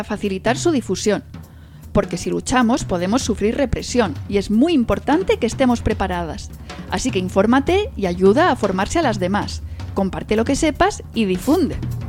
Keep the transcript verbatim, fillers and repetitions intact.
facilitar su difusión, porque si luchamos podemos sufrir represión y es muy importante que estemos preparadas. Así que infórmate y ayuda a formarse a las demás. Comparte lo que sepas y difunde.